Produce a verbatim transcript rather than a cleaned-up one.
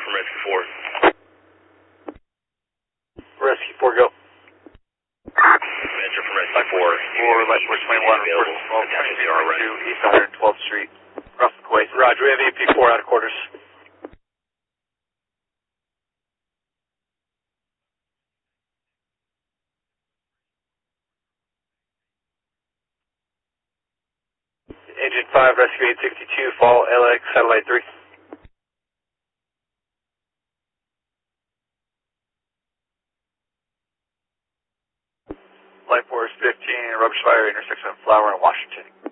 from Rescue four. Rescue four, go. Enter from Rescue four. Or Light Force twenty-one, reporting smoke, twenty-two, East one hundred twelfth Street, Russell Quaid. Roger, we have E P four out of quarters. Agent five, Rescue eight sixty-two, fall L X, Satellite three. Light Force fifteen, rubbish fire, intersection of Flower and Washington.